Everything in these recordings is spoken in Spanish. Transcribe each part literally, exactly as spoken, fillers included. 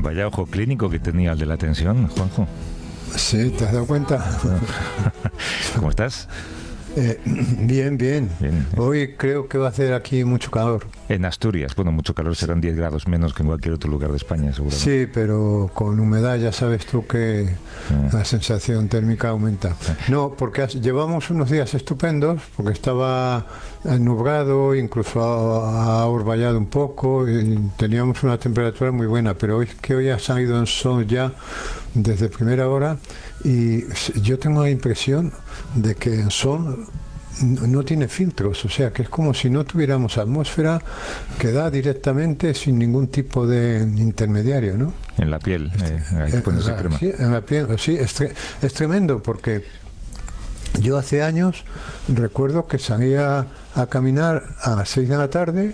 Vaya ojo clínico que tenía el de la tensión, Juanjo. Sí, ¿te has dado cuenta? ¿Cómo estás? Eh, bien, bien, bien. Hoy creo que va a hacer aquí mucho calor. En Asturias, bueno, mucho calor, serán diez grados menos que en cualquier otro lugar de España, seguramente. Sí, pero con humedad ya sabes tú que ah. la sensación térmica aumenta. Ah. No, porque llevamos unos días estupendos, porque estaba nublado, incluso ha, ha orvallado un poco, y teníamos una temperatura muy buena, pero hoy que hoy ha salido el sol ya desde primera hora, y yo tengo la impresión de que el sol no tiene filtros, o sea que es como si no tuviéramos atmósfera que da directamente sin ningún tipo de intermediario, ¿no? En la piel, eh, ahí en, pones la, el crema. Sí, en la piel, sí, es, tre es tremendo, porque yo hace años recuerdo que salía a caminar a las seis de la tarde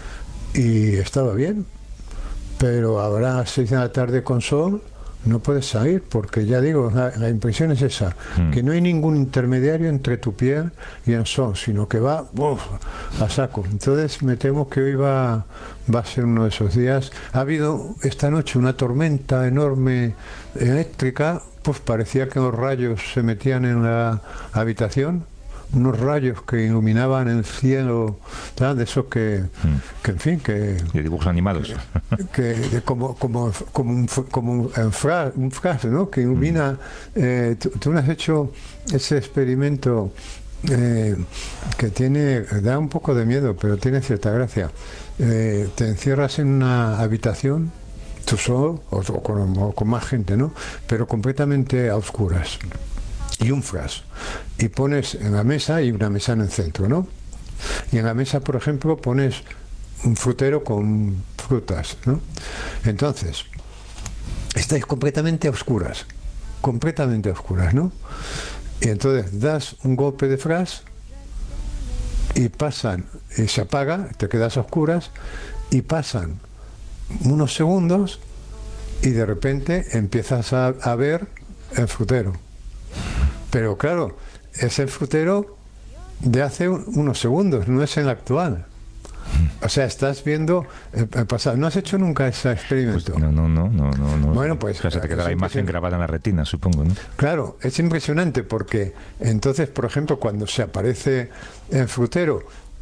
y estaba bien, pero ahora a las seis de la tarde con sol no puedes salir, porque ya digo, la, la impresión es esa, mm. que no hay ningún intermediario entre tu piel y el sol, sino que va uf, a saco. Entonces me temo que hoy va, va a ser uno de esos días. Ha habido esta noche una tormenta enorme eléctrica, pues parecía que los rayos se metían en la habitación, unos rayos que iluminaban el cielo, ¿sabes? De esos que, mm. que, en fin, que... De dibujos animados. Que, que como, como, como un, como un, fra, un frase, ¿no? Que ilumina... Mm. Eh, tú, tú no has hecho ese experimento eh, que tiene... Da un poco de miedo, pero tiene cierta gracia. Eh, te encierras en una habitación, tú solo, o, o, con, o con más gente, ¿no? Pero completamente a oscuras. Y un flash, y pones en la mesa, y una mesa en el centro, ¿no? Y en la mesa, por ejemplo, pones un frutero con frutas, ¿no? Entonces, estáis completamente a oscuras, completamente a oscuras, ¿no? Y entonces das un golpe de flash y pasan, y se apaga, te quedas a oscuras, y pasan unos segundos y de repente empiezas a, a ver el frutero. Pero claro, es el frutero de hace un, unos segundos, no es el actual. O sea, estás viendo el, el pasado. ¿No has hecho nunca ese experimento? Pues no, no, no, no, no, no. Bueno, pues... O sea, se te queda la imagen grabada en la retina, supongo, ¿no? Claro, es impresionante porque entonces, por ejemplo, cuando se aparece el frutero,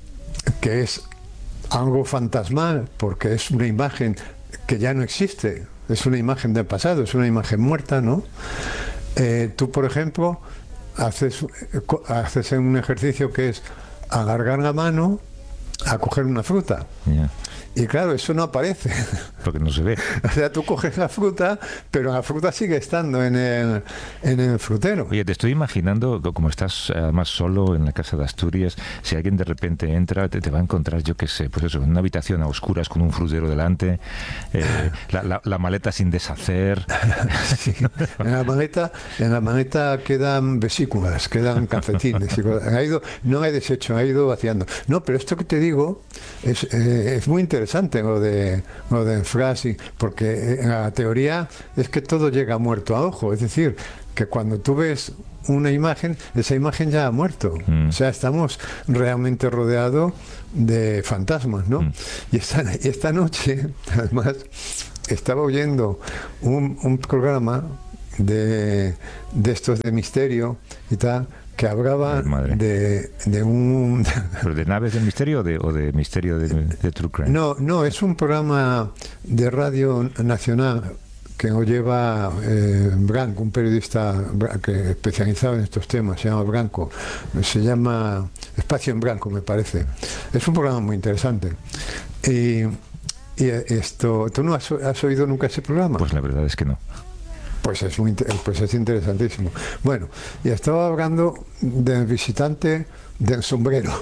que es algo fantasmal, porque es una imagen que ya no existe, es una imagen del pasado, es una imagen muerta, ¿no? Eh, tú, por ejemplo, haces, haces un ejercicio que es alargar la mano a coger una fruta. Yeah. Y claro, eso no aparece. Porque no se ve. O sea, tú coges la fruta, pero la fruta sigue estando en el, en el frutero. Oye, te estoy imaginando, como estás además solo en la casa de Asturias, si alguien de repente entra, te, te va a encontrar, yo qué sé, pues eso, en una habitación a oscuras con un frutero delante, eh, la, la, la maleta sin deshacer. Sí, en la maleta, en la maleta quedan vesículas, quedan calcetines. Ha ido, no he deshecho, ha ido vaciando. No, pero esto que te digo es, eh, es muy interesante. Interesante lo de lo de frasing, porque en la teoría es que todo llega muerto a ojo, es decir, que cuando tú ves una imagen, esa imagen ya ha muerto. Mm. O sea, estamos realmente rodeados de fantasmas, ¿no? Mm. Y esta, esta noche, además, estaba oyendo un, un programa de, de estos de misterio y tal, que hablaba de, de un... ¿Pero de naves del misterio o de, o de misterio de, de True Crime? No, no, es un programa de Radio Nacional que lo lleva eh, Branco, un periodista que especializado en estos temas, se llama Branco, se llama Espacio en Blanco, me parece. Es un programa muy interesante. Y, y esto, ¿tú no has, has oído nunca ese programa? Pues la verdad es que no. Pues es, muy, pues es interesantísimo. Bueno, y estaba hablando del visitante del sombrero,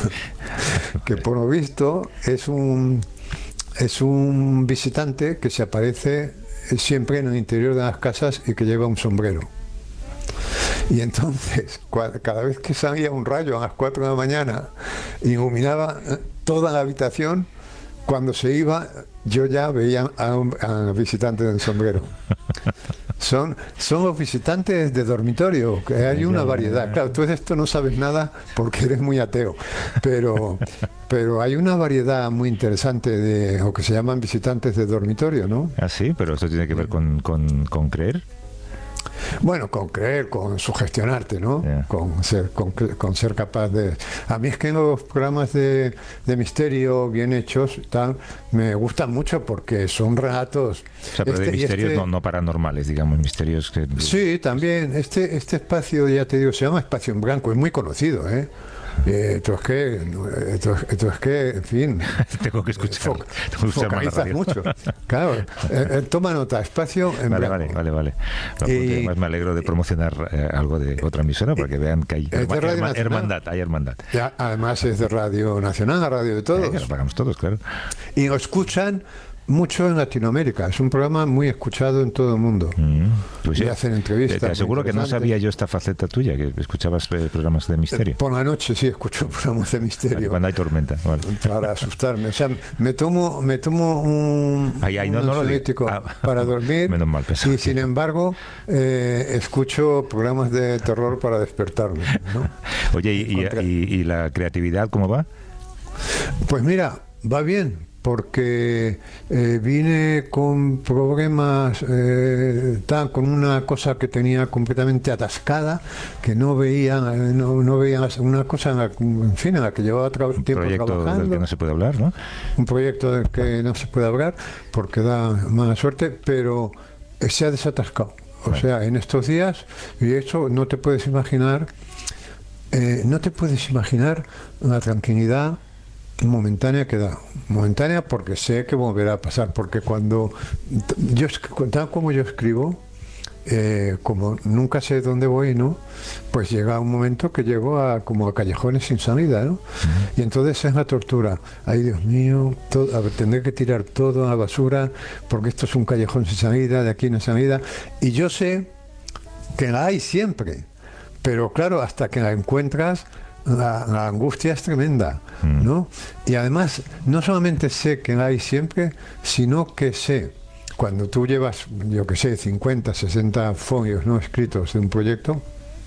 que por lo visto es un, es un visitante que se aparece siempre en el interior de las casas y que lleva un sombrero. Y entonces, cada vez que salía un rayo a las cuatro de la mañana, iluminaba toda la habitación. Cuando se iba, yo ya veía a un, a un visitante del sombrero. son, son los visitantes de dormitorio, que hay una variedad. Claro, tú de esto no sabes nada porque eres muy ateo, pero, pero hay una variedad muy interesante de lo que se llaman visitantes de dormitorio, ¿no? Ah, sí, pero esto tiene que ver con, con, con creer. Bueno, con creer, con sugestionarte, ¿no? Yeah. Con ser, con, con ser capaz de... A mí es que en los programas de, de misterio bien hechos tal, me gustan mucho porque son relatos... O sea, pero este, de misterios este, no, no paranormales, digamos, misterios que... Sí, también. Este, este espacio, ya te digo, se llama Espacio en Blanco, es muy conocido, ¿eh? Eh, esto es que, esto, esto es que, en fin, tengo que escuchar, fo tengo que focalizas mucho. Claro, eh, eh, toma nota, Espacio en vale, Blanco. Vale, vale, vale. Y, además me alegro de promocionar eh, algo de otra emisora para que vean que hay herma, herma, hermandad, hay hermandad. Ya, además es de Radio Nacional, la radio de todos. Eh, que lo pagamos todos, claro. Y lo escuchan mucho en Latinoamérica. Es un programa muy escuchado en todo el mundo. Mm, pues y sí. Hacen entrevistas. Te aseguro que no sabía yo esta faceta tuya, que escuchabas eh, programas de misterio. Por la noche sí escucho programas de misterio. Cuando hay tormenta. Vale. Para asustarme. O sea, me tomo, me tomo un, ay, ay, no, un no ansiolítico ah, para dormir. Menos mal, y sin embargo, eh, escucho programas de terror para despertarme, ¿no? Oye, ¿y, y, y, ¿y la creatividad cómo va? Pues mira, va bien. Porque eh, vine con problemas, eh, tan, con una cosa que tenía completamente atascada, que no veía, no, no veía una cosa, en, la, en fin, en la que llevaba tra un tiempo proyecto trabajando. Del que no se puede hablar, ¿no? Un proyecto del que no se puede hablar, porque da mala suerte, pero se ha desatascado. O bueno. sea, en estos días, y eso no te puedes imaginar, eh, no te puedes imaginar la tranquilidad momentánea que da, momentánea porque sé que volverá a pasar, porque cuando yo, tal como yo escribo, eh, como nunca sé dónde voy, ¿no? Pues llega un momento que llego a como a callejones sin salida, ¿no? Uh-huh. Y entonces es la tortura. Ay, Dios mío, todo, a ver, tendré que tirar todo a la basura porque esto es un callejón sin salida, de aquí no hay salida. Y yo sé que la hay siempre, pero claro, hasta que la encuentras, La, la angustia es tremenda, ¿no? Y además, no solamente sé que la hay siempre, sino que sé, cuando tú llevas, yo que sé, cincuenta, sesenta folios no escritos de un proyecto,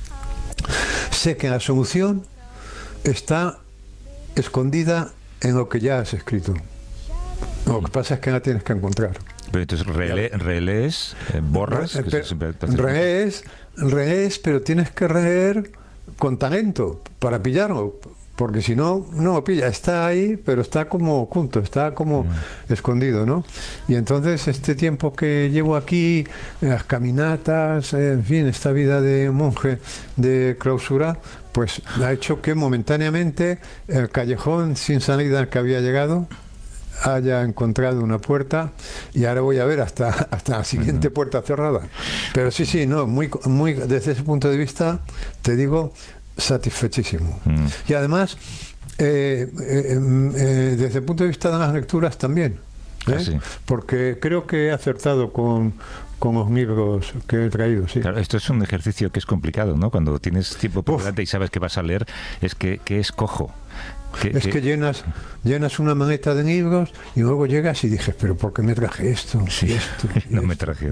sé que la solución está escondida en lo que ya has escrito. Lo que pasa es que la tienes que encontrar. Pero entonces rele, relees, eh, borras... Re, pero, relees, relees, pero tienes que releer con talento para pillarlo, porque si no, no lo pilla, está ahí, pero está como oculto, está como mm. escondido, ¿no? Y entonces este tiempo que llevo aquí, las caminatas, en fin, esta vida de monje de clausura, pues ha hecho que momentáneamente el callejón sin salida al que había llegado haya encontrado una puerta y ahora voy a ver hasta hasta la siguiente uh-huh. puerta cerrada. Pero sí, sí, no, muy muy desde ese punto de vista te digo satisfechísimo. Uh-huh. Y además eh, eh, eh, desde el punto de vista de las lecturas también, ¿eh? Ah, sí. Porque creo que he acertado con con los libros que he traído, sí. Claro, esto es un ejercicio que es complicado, ¿no? Cuando tienes tiempo por delante y sabes que vas a leer, es que, que escojo. Que, es que, que llenas llenas una maleta de libros y luego llegas y dices, pero ¿por qué me traje esto? Sí, y esto y no esto. me traje.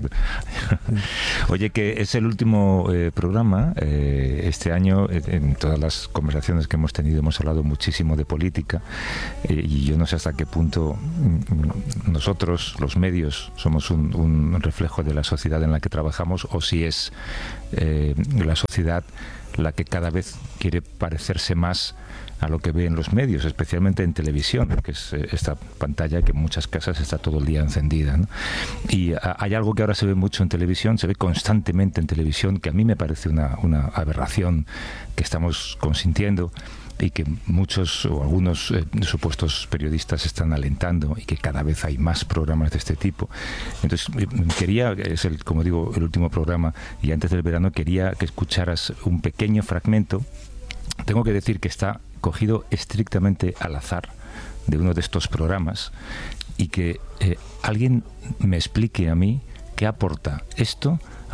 Oye, que es el último eh, programa eh, este año. En todas las conversaciones que hemos tenido hemos hablado muchísimo de política eh, y yo no sé hasta qué punto nosotros, los medios, somos un, un reflejo de la sociedad en la que trabajamos o si es eh, la sociedad la que cada vez quiere parecerse más a lo que ve en los medios, especialmente en televisión, que es esta pantalla que en muchas casas está todo el día encendida, ¿no? Y a, hay algo que ahora se ve mucho en televisión, se ve constantemente en televisión, que a mí me parece una, una aberración que estamos consintiendo y que muchos o algunos eh, supuestos periodistas están alentando y que cada vez hay más programas de este tipo. Entonces quería, es el, como digo, el último programa y antes del verano quería que escucharas un pequeño fragmento. Tengo que decir que está cogido estrictamente al azar de uno de estos programas y que eh, alguien me explique a mí qué aporta esto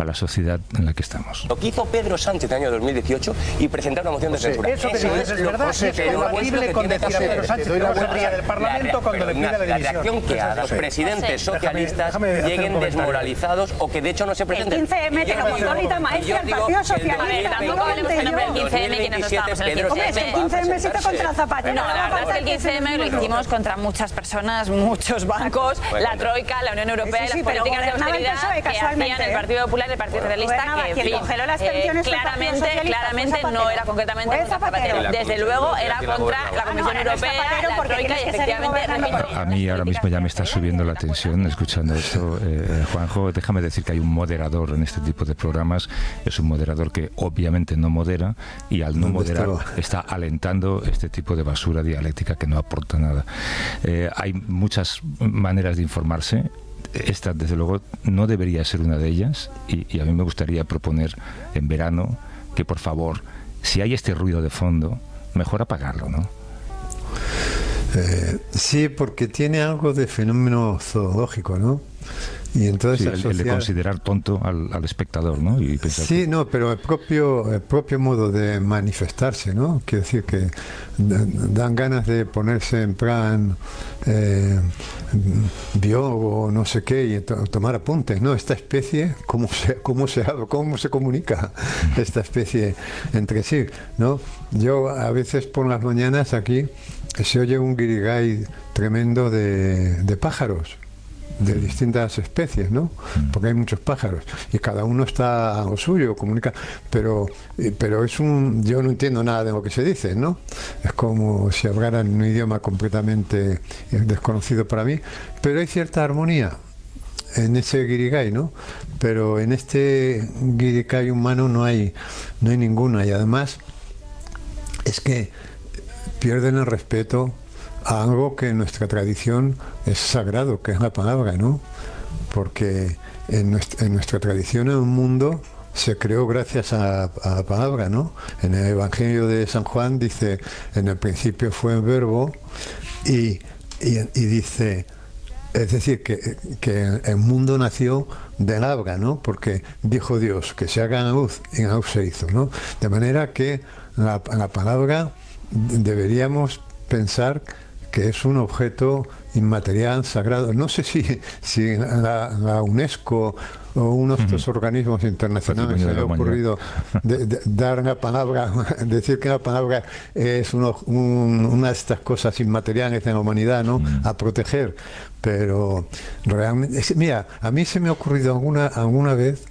a la sociedad en la que estamos. Lo que hizo Pedro Sánchez en el año dos mil dieciocho y presentar una moción de censura. Eso que dices es verdad, José, es compatible con decir a Pedro Sánchez que no se ría del Parlamento cuando le pide la La dimisión. reacción que a los presidentes socialistas déjame- déjame lleguen desmoralizados o que de hecho no se presenten. El quince eme, Y yo como digo- Hipólita y Maestre, yo el digo Partido que el Socialista, dos mil tampoco hablemos en nombre del quince eme, quienes no estábamos en el Hombre, es que el quince eme sí está contra Zapatero. No, la verdad es que el quince eme lo hicimos contra muchas personas, muchos bancos, la Troika, la Unión Europea Sí, sí, y las pero políticas de gobernaba el austeridad P S O E que casualmente, hacían el ¿eh? Partido Popular y el Partido Socialista, Gobernaba que en quien fin, congeló las eh, pensiones fue el Partido claramente, Socialista, claramente fue no Zapatero. era concretamente Fue contra Zapatero. Zapatero. Desde luego era contra la Ah, no, Comisión ahora no es Europea, Zapatero la porque Troika y tienes que seguir efectivamente, gobernando. repito, A mí ahora mismo ya me está subiendo la tensión escuchando esto, eh, Juanjo. Déjame decir que hay un moderador en este tipo de programas. Es un moderador que obviamente no modera y al no ¿Dónde moderar estaba? está alentando este tipo de basura dialéctica que no aporta nada. Eh, hay muchas maneras de informarse. Esta, desde luego, no debería ser una de ellas y, y a mí me gustaría proponer en verano que, por favor, si hay este ruido de fondo, mejor apagarlo, ¿no? Eh, sí, porque tiene algo de fenómeno zoológico, ¿no? Y entonces Sí, el, el de asociar- considerar tonto al, al espectador, ¿no? Y pensar Sí, que- no, pero el propio, el propio modo de manifestarse, ¿no? Quiero decir que da- dan ganas de ponerse en plan eh, biólogo, no sé qué, y to- tomar apuntes, ¿no? Esta especie, ¿cómo se, cómo se habla, cómo se comunica esta especie entre sí, ¿no? Yo a veces por las mañanas aquí se oye un guirigay tremendo de, de pájaros, de distintas especies, ¿no? Porque hay muchos pájaros y cada uno está a lo suyo, comunica, pero eh, pero es un, yo no entiendo nada de lo que se dice, ¿no? Es como si hablaran un idioma completamente eh, desconocido para mí, pero hay cierta armonía en ese guirigay, ¿no? Pero en este guirigay humano no hay no hay ninguna, y además es que pierden el respeto a algo que en nuestra tradición es sagrado, que es la palabra, ¿no? Porque en nuestra, en nuestra tradición el mundo se creó gracias a, a la palabra, ¿no? En el Evangelio de San Juan dice, en el principio fue el verbo, y, y, y dice, es decir, que, que el mundo nació del habla, ¿no? Porque dijo Dios que se haga la luz y la luz se hizo, ¿no? De manera que la, la palabra deberíamos pensar que es un objeto inmaterial, sagrado. No sé si, si la, la UNESCO o uno de estos uh-huh. organismos internacionales se le ha ocurrido de, de, dar una palabra, decir que la palabra es uno, un, una de estas cosas inmateriales de la humanidad, ¿no? Uh-huh. A proteger. Pero realmente, es, mira, a mí se me ha ocurrido alguna, alguna vez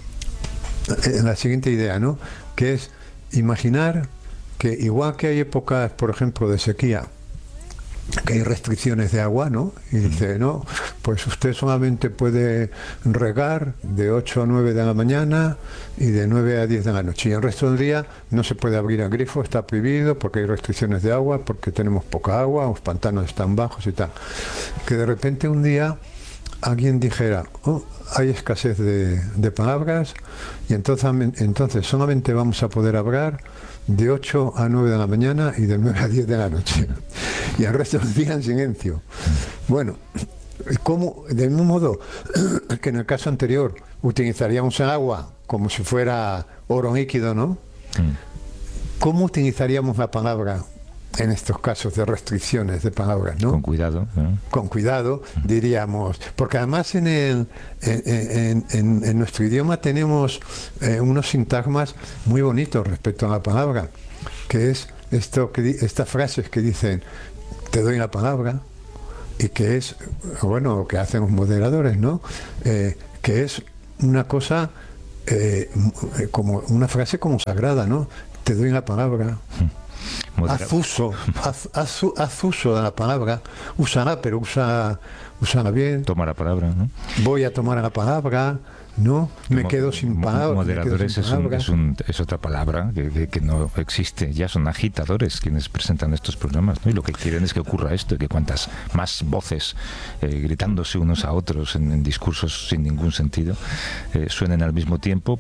la siguiente idea, ¿no? Que es imaginar que igual que hay épocas, por ejemplo, de sequía, que hay restricciones de agua, ¿no? Y dice, no, pues usted solamente puede regar de ocho a nueve de la mañana y de nueve a diez de la noche. Y el resto del día no se puede abrir el grifo, está prohibido porque hay restricciones de agua, porque tenemos poca agua, los pantanos están bajos y tal. Que de repente un día alguien dijera, oh, hay escasez de, de palabras y entonces, entonces solamente vamos a poder hablar de ocho a nueve de la mañana y de nueve a diez de la noche. Y el resto del día en silencio. Bueno, ¿cómo? Del mismo modo que en el caso anterior utilizaríamos el agua como si fuera oro líquido, ¿no? ¿Cómo utilizaríamos la palabra en estos casos de restricciones de palabras, ¿no? Con cuidado. ¿no? Con cuidado, diríamos. Porque además en, el, en, en, en nuestro idioma tenemos eh, unos sintagmas muy bonitos respecto a la palabra, que es esto que estas frases que dicen, te doy la palabra, y que es, bueno, lo que hacen los moderadores, ¿no? Eh, que es una cosa, eh, como una frase como sagrada, ¿no? Te doy la palabra. Modera. Haz uso, haz, haz, haz uso de la palabra, úsala, pero usa, úsala bien. Toma la palabra, ¿no? Voy a tomar la palabra, ¿no? Me quedo sin palabras. Moderadores sin es, un, es, un, es otra palabra que, que, que no existe. Ya son agitadores quienes presentan estos programas, ¿no? Y lo que quieren es que ocurra esto, que cuantas más voces eh, gritándose unos a otros en, en discursos sin ningún sentido eh, suenen al mismo tiempo, pues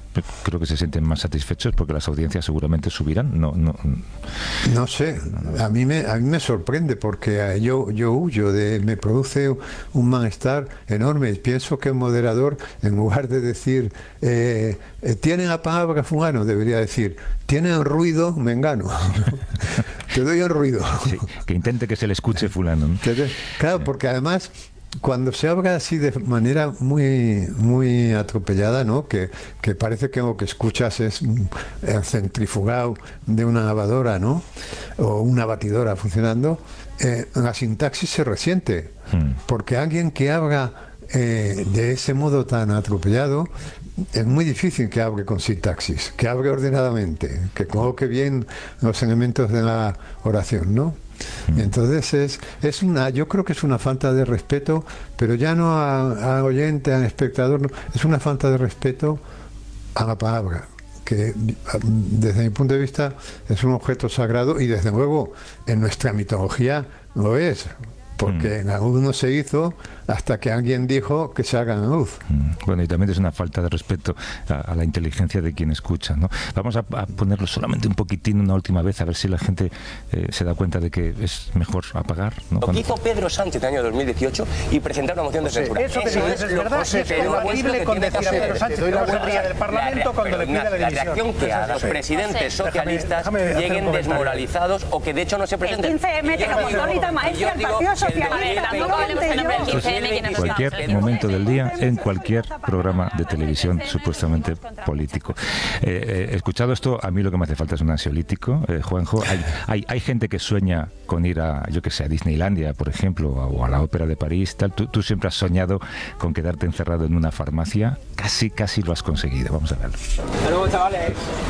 creo que se sienten más satisfechos porque las audiencias seguramente subirán. No, no, no sé, a mí me, a mí me sorprende porque yo, yo huyo de, me produce un malestar enorme. Pienso que el moderador, en lugar de decir eh, eh, tienen a palabra fulano, debería decir tienen ruido mengano. Te doy el ruido. Sí, que intente que se le escuche fulano, ¿no? Claro, porque además cuando se habla así de manera muy muy atropellada, ¿no? Que, que parece que lo que escuchas es el centrifugado de una lavadora, ¿no? O una batidora funcionando, eh, la sintaxis se resiente. Hmm. Porque alguien que habla eh, de ese modo tan atropellado, es muy difícil que hable con sintaxis, que hable ordenadamente, que coloque bien los elementos de la oración, ¿no? Entonces es, es una, yo creo que es una falta de respeto, pero ya no al oyente, al espectador, no, es una falta de respeto a la palabra, que desde mi punto de vista es un objeto sagrado y desde luego en nuestra mitología lo es, porque la luz no se hizo hasta que alguien dijo que se haga la luz. Bueno, y también es una falta de respeto a, a la inteligencia de quien escucha, ¿no? Vamos a, a ponerlo solamente un poquitín una última vez, a ver si la gente eh, se da cuenta de que es mejor apagar, ¿no? Lo que hizo Pedro Sánchez en el año dos mil dieciocho y presentar una moción de censura. Eso, eso es, es verdad, José, es compatible con decir a Pedro Sánchez que no saldría del Parlamento cuando le pida la dimisión. La reacción que a los presidentes socialistas déjame, déjame lleguen desmoralizados o que de hecho no se presenten. El quince eme te lo montó Rita Maestra, el Partido Socialista. Tampoco hablemos del nombre del quince eme, que no está. Cualquier momento del día, en cualquier programa de televisión supuestamente político. Eh, eh, escuchado esto, a mí lo que me hace falta es un ansiolítico, eh, Juanjo. Hay, hay, hay gente que sueña con ir a, yo que sé, a Disneylandia, por ejemplo, o a la Ópera de París, tal. Tú, tú siempre has soñado con quedarte encerrado en una farmacia. Casi, casi lo has conseguido. Vamos a verlo. Hasta luego, chavales.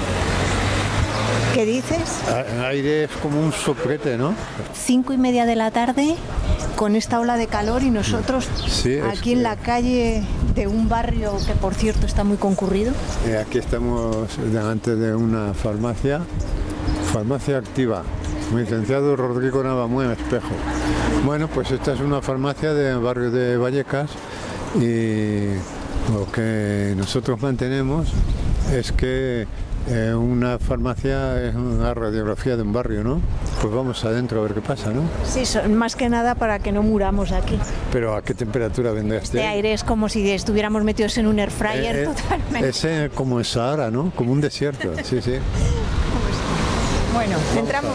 ¿Qué dices? El aire es como un soplete, ¿no? Cinco y media de la tarde, con esta ola de calor y nosotros sí, aquí en la calle de un barrio que, por cierto, está muy concurrido. Eh, aquí estamos delante de una farmacia, farmacia activa, licenciado Rodrigo Navamuel Espejo. Bueno, pues esta es una farmacia del barrio de Vallecas y lo que nosotros mantenemos es que Eh, una farmacia es una radiografía de un barrio, ¿no? Pues vamos adentro a ver qué pasa, ¿no? Sí, son, más que nada para que no muramos aquí. Pero ¿a qué temperatura vendrá este? Este aire es como si estuviéramos metidos en un air fryer eh, totalmente. Es eh, como el Sahara, ¿no? Como un desierto, sí, sí. Bueno, entramos.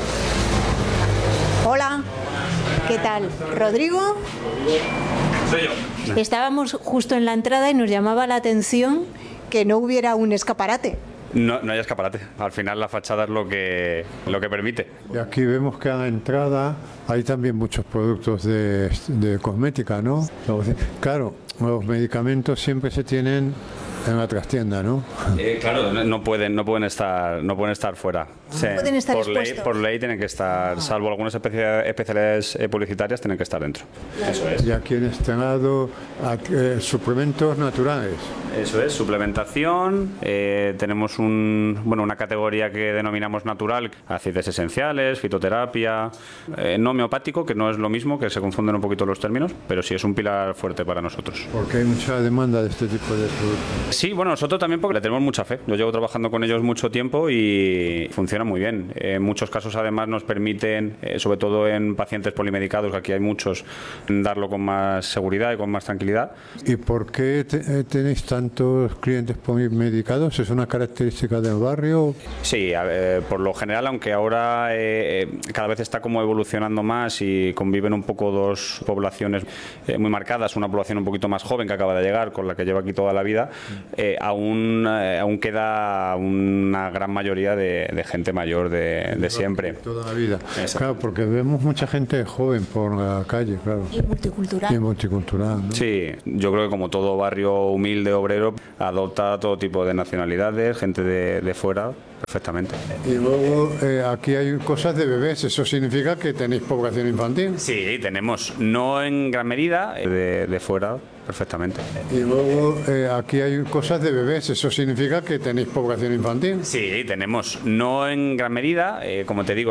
Hola, ¿qué tal? ¿Rodrigo? Soy yo. Estábamos justo en la entrada y nos llamaba la atención que no hubiera un escaparate. No, no hay escaparate. Al final la fachada es lo que, lo que permite. Y aquí vemos que a la entrada hay también muchos productos de, de cosmética, ¿no? Claro, los medicamentos siempre se tienen en la trastienda, ¿no? Eh, claro, no pueden, no pueden estar, no pueden estar fuera. Sí, no pueden estar por ley, expuestos. por ley tienen que estar, salvo algunas especia- especialidades eh, publicitarias, tienen que estar dentro. Eso es. Y aquí en este lado, eh, suplementos naturales. Eso es, suplementación. Eh, tenemos un, bueno, una categoría que denominamos natural, aceites esenciales, fitoterapia, eh, no homeopático, que no es lo mismo, que se confunden un poquito los términos, pero sí es un pilar fuerte para nosotros. Porque hay mucha demanda de este tipo de productos. Sí, bueno, nosotros también porque le tenemos mucha fe. Yo llevo trabajando con ellos mucho tiempo y funciona muy bien. En muchos casos además nos permiten, eh, sobre todo en pacientes polimedicados, que aquí hay muchos, darlo con más seguridad y con más tranquilidad. ¿Y por qué te, tenéis tantos clientes polimedicados? ¿Es una característica del barrio? Sí, eh, por lo general, aunque ahora eh, cada vez está como evolucionando más y conviven un poco dos poblaciones eh, muy marcadas, una población un poquito más joven que acaba de llegar, con la que lleva aquí toda la vida, eh, aún, eh, aún queda una gran mayoría de, de gente mayor de, de siempre. Toda la vida. Exacto. Claro, porque vemos mucha gente joven por la calle, claro. Y multicultural. Y multicultural, ¿no? Sí, yo creo que como todo barrio humilde, obrero, adopta todo tipo de nacionalidades, gente de, de fuera, perfectamente. Y luego eh, aquí hay cosas de bebés, ¿eso significa que tenéis población infantil? Sí, tenemos, no en gran medida, de, de fuera, perfectamente. Y luego eh, aquí hay cosas de bebés, ¿eso significa que tenéis población infantil? Sí, tenemos, no en gran medida, eh, como te digo,